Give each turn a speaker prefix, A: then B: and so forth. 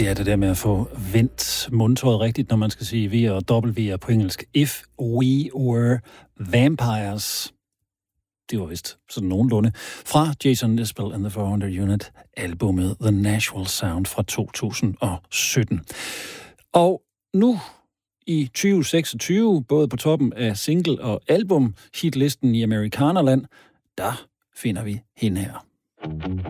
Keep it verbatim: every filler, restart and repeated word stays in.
A: det er det der med at få vendt mundtøjet rigtigt, når man skal sige V og W på engelsk. If we were vampires. Det var vist sådan nogenlunde. Fra Jason Isbell and the four hundred Unit, albumet The Nashville Sound fra to tusind og sytten. Og nu i tyve seksogtyve, både på toppen af single- og album-hitlisten i Amerikanerland, der finder vi hende her.